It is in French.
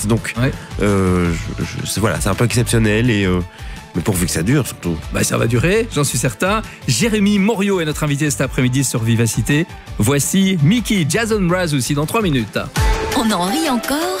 Donc, Ouais. voilà, c'est un peu exceptionnel mais pourvu que ça dure surtout. Ça va durer, j'en suis certain. Jérémy Morio est notre invité cet après-midi sur Vivacité. Voici Mickey, Jason Mraz aussi dans 3 minutes. On en rit encore